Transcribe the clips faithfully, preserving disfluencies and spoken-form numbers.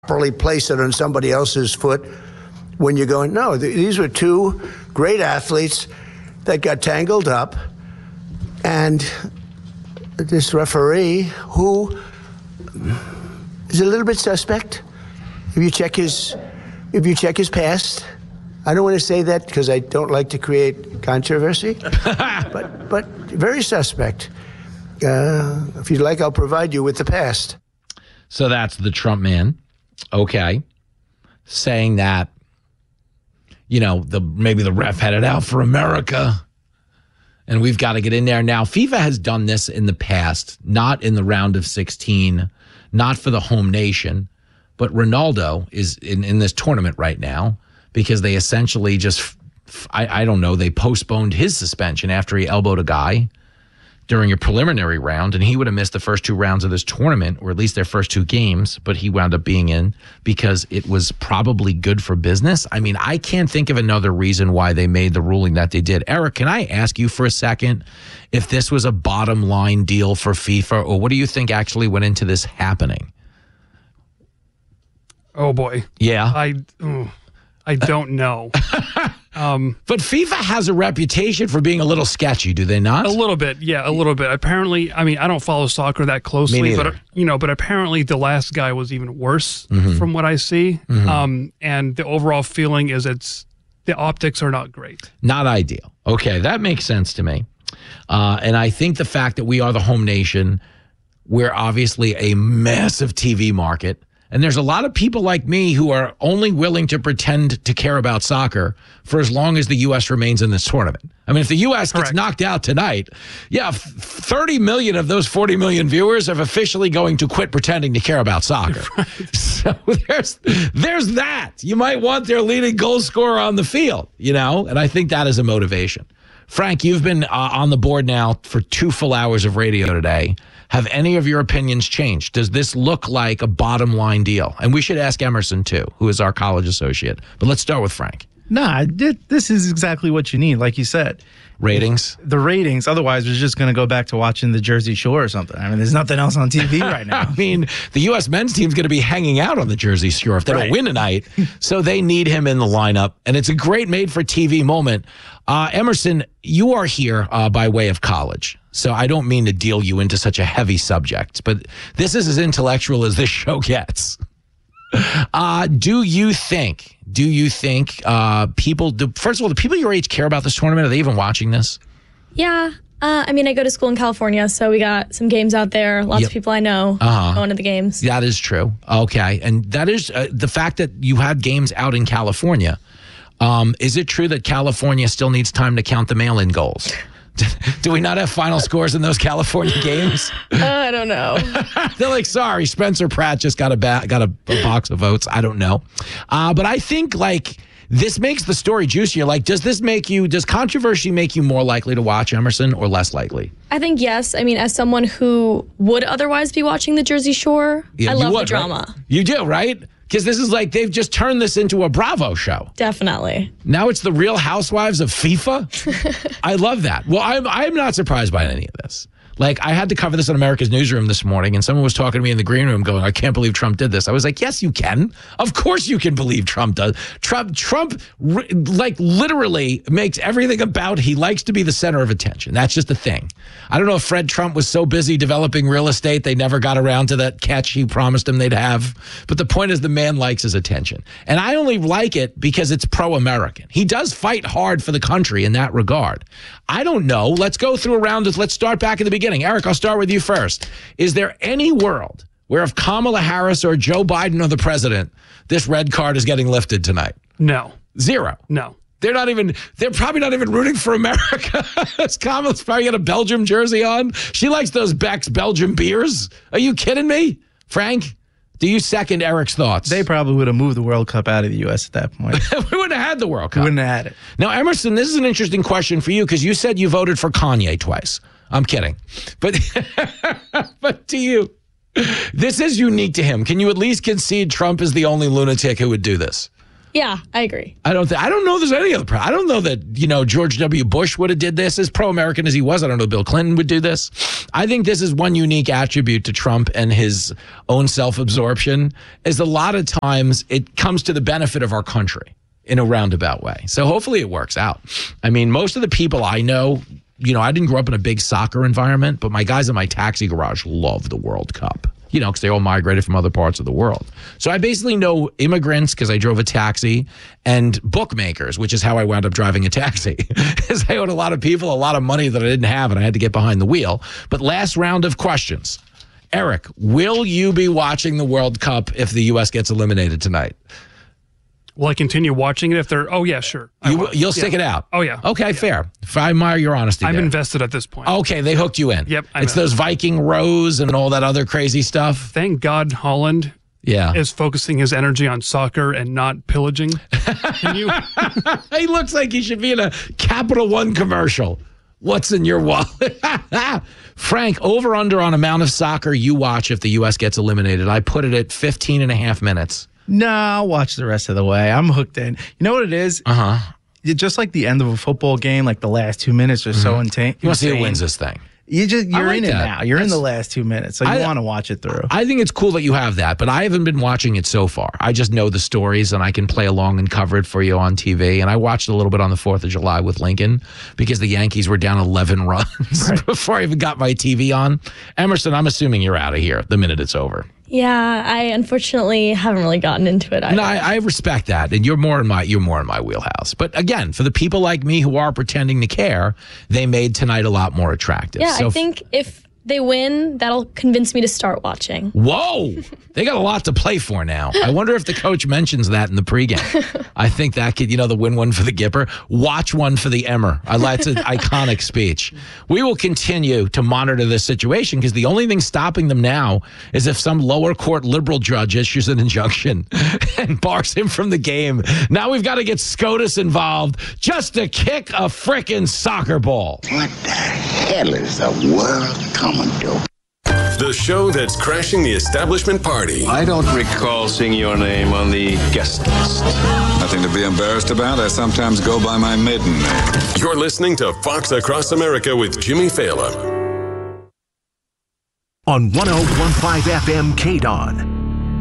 properly place it on somebody else's foot when you're going, no, th- these were two great athletes that got tangled up, and this referee, who is a little bit suspect, if you check his, if you check his past, I don't want to say that because I don't like to create controversy, but but very suspect. Uh, if you'd like, I'll provide you with the past. So that's the Trump man, okay, saying that, you know, the maybe the ref had it out for America, and we've got to get in there. Now, FIFA has done this in the past, not in the round of sixteen, not for the home nation, but Ronaldo is in, in this tournament right now because they essentially just, I, I don't know, they postponed his suspension after he elbowed a guy during a preliminary round, and he would have missed the first two rounds of this tournament, or at least their first two games, but he wound up being in because it was probably good for business. I mean, I can't think of another reason why they made the ruling that they did. Eric, can I ask you for a second if this was a bottom line deal for FIFA, or what do you think actually went into this happening? Oh, boy. Yeah. I, ooh, I don't know. Um, but FIFA has a reputation for being a little sketchy, do they not? A little bit, yeah, a little bit. Apparently, I mean, I don't follow soccer that closely, but you know, but apparently the last guy was even worse mm-hmm. from what I see. Mm-hmm. Um, and the overall feeling is it's the optics are not great. Not ideal. Okay, that makes sense to me. Uh, and I think the fact that we are the home nation, we're obviously a massive T V market. And there's a lot of people like me who are only willing to pretend to care about soccer for as long as the U S remains in this tournament. I mean, if the U S gets Correct. knocked out tonight, yeah, thirty million of those forty million viewers are officially going to quit pretending to care about soccer. Right. So there's there's that. You might want their leading goal scorer on the field, you know, and I think that is a motivation. Frank, you've been uh, on the board now for two full hours of radio today. Have any of your opinions changed? Does this look like a bottom line deal? And we should ask Emerson, too, who is our college associate. But let's start with Frank. Nah, this is exactly what you need, like you said. Ratings? The ratings. Otherwise, we're just going to go back to watching the Jersey Shore or something. I mean, there's nothing else on T V right now. I mean, the U S men's team's going to be hanging out on the Jersey Shore if they right. don't win tonight. So they need him in the lineup. And it's a great made-for-T V moment. Uh, Emerson, you are here uh, by way of college. So I don't mean to deal you into such a heavy subject, but this is as intellectual as this show gets. Uh, do you think, do you think uh, people, do, first of all, do people your age care about this tournament? Are they even watching this? Yeah. Uh, I mean, I go to school in California, so we got some games out there. Lots yep. of people I know uh-huh. going to the games. That is true. Okay. And that is uh, the fact that you had games out in California. Um, is it true that California still needs time to count the mail-in goals? Do we not have final scores in those California games? Uh, I don't know. They're like, sorry, Spencer Pratt just got a ba- got a, a box of votes. I don't know. Uh, but I think, like, this makes the story juicier. Like, does this make you, does controversy make you more likely to watch Emerson or less likely? I think yes. I mean, as someone who would otherwise be watching the Jersey Shore, yeah, I love would, the drama. Right? You do, right? Because this is like, they've just turned this into a Bravo show. Definitely. Now it's the Real Housewives of FIFA? I love that. Well, I'm, I'm not surprised by any of this. Like, I had to cover this on America's Newsroom this morning, and someone was talking to me in the green room going, I can't believe Trump did this. I was like, yes, you can. Of course you can believe Trump does. Trump, Trump, like, literally makes everything about, he likes to be the center of attention. That's just the thing. I don't know if Fred Trump was so busy developing real estate, they never got around to that catch he promised him they'd have. But the point is, the man likes his attention. And I only like it because it's pro-American. He does fight hard for the country in that regard. I don't know. Let's go through a round of, let's start back at the beginning. Eric, I'll start with you first. Is there any world where if Kamala Harris or Joe Biden are the president, this red card is getting lifted tonight? No. Zero? No. They're not even, they're probably not even rooting for America. Kamala's probably got a Belgium jersey on. She likes those Beck's Belgium beers. Are you kidding me? Frank, do you second Eric's thoughts? They probably would have moved the World Cup out of the U S at that point. We wouldn't have had the World Cup. We wouldn't have had it. Now, Emerson, this is an interesting question for you because you said you voted for Kanye twice. I'm kidding. But, but to you, this is unique to him. Can you at least concede Trump is the only lunatic who would do this? Yeah, I agree. I don't. Th- I don't know. There's any other. Pro- I don't know that you know George W. Bush would have did this as pro-American as he was. I don't know Bill Clinton would do this. I think this is one unique attribute to Trump and his own self-absorption. Is a lot of times it comes to the benefit of our country in a roundabout way. So hopefully it works out. I mean, most of the people I know, you know, I didn't grow up in a big soccer environment, but my guys in my taxi garage love the World Cup. You know, because they all migrated from other parts of the world. So I basically know immigrants because I drove a taxi, and bookmakers, which is how I wound up driving a taxi, because I owed a lot of people a lot of money that I didn't have, and I had to get behind the wheel. But last round of questions. Eric, will you be watching the World Cup if the U S gets eliminated tonight? Will I continue watching it if they're, oh, yeah, sure. I You, will. you'll stick Yeah. it out? Oh, yeah. Okay, Yeah. fair. I admire your honesty I'm there. invested at this point. Okay, they hooked you in. Yep, I'm It's in. those Viking rows and all that other crazy stuff. Thank God Holland Yeah. is focusing his energy on soccer and not pillaging. Can you? He looks like he should be in a Capital One commercial. What's in your wallet? Frank, over under on amount of soccer you watch if the U S gets eliminated. I put it at fifteen and a half minutes. No, I'll watch the rest of the way. I'm hooked in. You know what it is? Uh-huh. It's just like the end of a football game, like the last two minutes are so intense. You want to see who wins this thing? You just you're like in it that. now. You're in That's- the last two minutes, so you I- want to watch it through. I think it's cool that you have that, but I haven't been watching it so far. I just know the stories and I can play along and cover it for you on T V. And I watched a little bit on the fourth of July with Lincoln because the Yankees were down eleven runs before I even got my T V on. Emerson, I'm assuming you're out of here the minute it's over. Yeah, I unfortunately haven't really gotten into it either. No, I, I respect that, and you're more in my you're more in my wheelhouse. But again, for the people like me who are pretending to care, they made tonight a lot more attractive. yeah, So I f- think if they win, that'll convince me to start watching. Whoa, they got a lot to play for now. I wonder if the coach mentions that in the pregame. I think that could, you know, the win one for the Gipper, watch one for the Emmer. I like an iconic speech. We will continue to monitor this situation because the only thing stopping them now is if some lower court liberal judge issues an injunction and bars him from the game. Now we've got to get SCOTUS involved just to kick a frickin' soccer ball. What the hell is the world coming to? The show that's crashing the establishment party. I don't recall seeing your name on the guest list. Nothing to be embarrassed about. I sometimes go by my maiden name. You're listening to Fox Across America with Jimmy Fallon. On one oh one point five F M K-Dawn.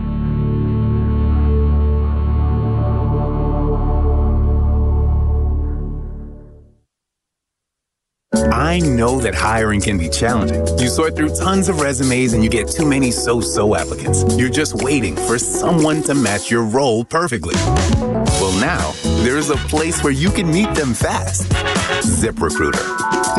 I know that hiring can be challenging. You sort through tons of resumes and you get too many so-so applicants. You're just waiting for someone to match your role perfectly. Well, now, there is a place where you can meet them fast. ZipRecruiter.